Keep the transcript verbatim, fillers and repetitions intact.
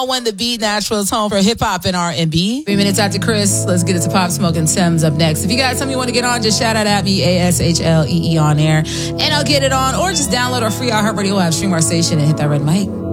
When the Beat Naturals, home for hip hop and R and B. Three minutes after Chris, let's get it to Pop Smoke and Sims up next. If you got something you want to get on, just shout out at me, A S H L E E on air, and I'll get it on, or just download our free iHeartRadio app, stream our station, and hit that red mic.